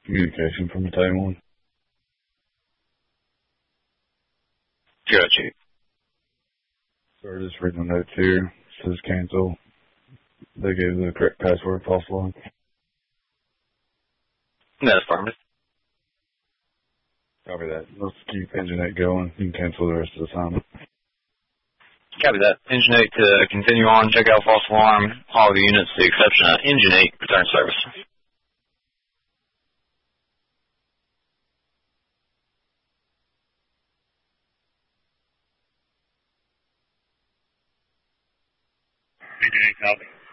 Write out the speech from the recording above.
Communication from the Taiwan. Gotcha. So just reading the notes here. It says cancel. They gave the correct password, false alarm. That's affirmative. Copy that. Let's keep Engine 8 going. You can cancel the rest of the assignment. Copy that. Engine 8 to continue on. Check out false alarm. All the units, to the exception of Engine 8, return service. Engine 8, copy.